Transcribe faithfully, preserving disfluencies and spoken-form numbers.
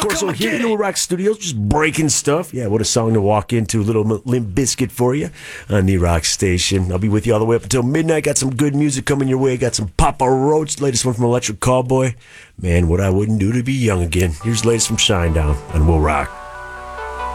course, over here in the Rock Studios, just breaking stuff. Yeah, what a song to walk into. A little Limp Bizkit for you on the Rock Station. I'll be with you all the way up until midnight. Got some good music coming your way. Got some Papa Roach, latest one from Electric Callboy. Man, what I wouldn't do to be young again. Here's the latest from Shinedown, and we'll rock.